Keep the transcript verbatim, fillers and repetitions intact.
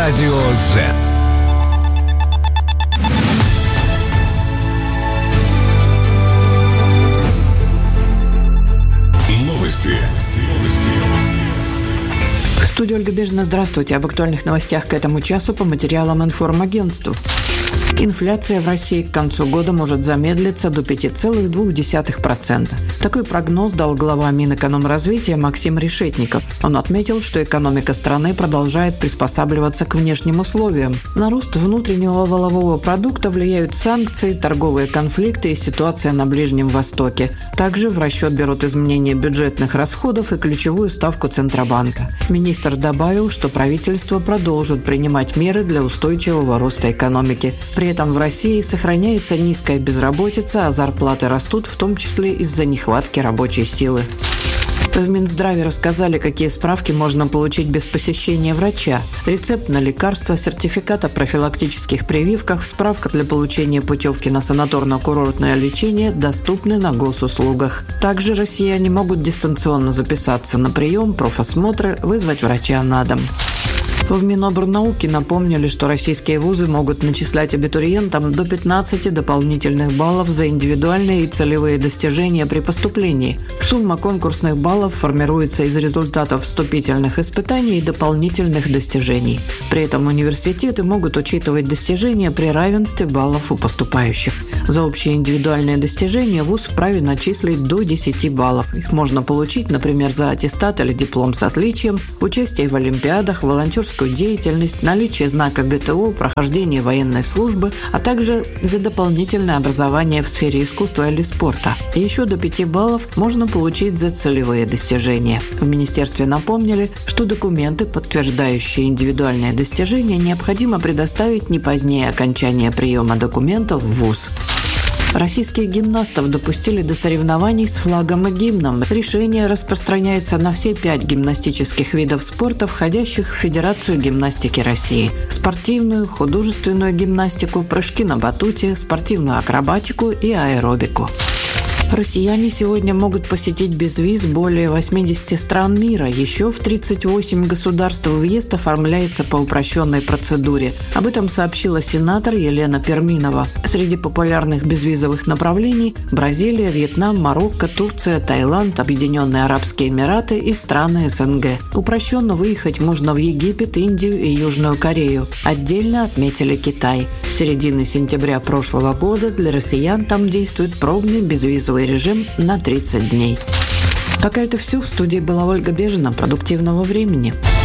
Радио Z. Новости. В студии Ольга Бежина. Здравствуйте. Об актуальных новостях к этому часу по материалам информагентств. Инфляция в России к концу года может замедлиться до пяти целых двух десятых процента. Такой прогноз дал глава Минэкономразвития Максим Решетников. Он отметил, что экономика страны продолжает приспосабливаться к внешним условиям. На рост внутреннего валового продукта влияют санкции, торговые конфликты и ситуация на Ближнем Востоке. Также в расчет берут изменения бюджетных расходов и ключевую ставку Центробанка. Министр добавил, что правительство продолжит принимать меры для устойчивого роста экономики. При этом в России сохраняется низкая безработица, а зарплаты растут, в том числе из-за нехватки рабочей силы. В Минздраве рассказали, какие справки можно получить без посещения врача. Рецепт на лекарства, сертификат о профилактических прививках, справка для получения путевки на санаторно-курортное лечение доступны на госуслугах. Также россияне могут дистанционно записаться на прием, профосмотры, вызвать врача на дом. В Минобрнауки напомнили, что российские вузы могут начислять абитуриентам до пятнадцати дополнительных баллов за индивидуальные и целевые достижения при поступлении. Сумма конкурсных баллов формируется из результатов вступительных испытаний и дополнительных достижений. При этом университеты могут учитывать достижения при равенстве баллов у поступающих. За общие индивидуальные достижения вуз вправе начислить до десяти баллов. Их можно получить, например, за аттестат или диплом с отличием, участие в олимпиадах, волонтерскую деятельность, наличие знака ГТО, прохождение военной службы, а также за дополнительное образование в сфере искусства или спорта. И еще до пяти баллов можно получить за целевые достижения. В министерстве напомнили, что документы, подтверждающие индивидуальные достижения, необходимо предоставить не позднее окончания приема документов в вуз. Российских гимнастов допустили до соревнований с флагом и гимном. Решение распространяется на все пять гимнастических видов спорта, входящих в Федерацию гимнастики России. Спортивную, художественную гимнастику, прыжки на батуте, спортивную акробатику и аэробику. Россияне сегодня могут посетить без виз более восьмидесяти стран мира. Еще в тридцать восемь государств въезд оформляется по упрощенной процедуре. Об этом сообщила сенатор Елена Перминова. Среди популярных безвизовых направлений – Бразилия, Вьетнам, Марокко, Турция, Таиланд, Объединенные Арабские Эмираты и страны СНГ. Упрощенно выехать можно в Египет, Индию и Южную Корею. Отдельно отметили Китай. С середины сентября прошлого года для россиян там действует пробный безвизовый режим на тридцать дней. Пока это все. В студии была Ольга Бежина. Продуктивного времени.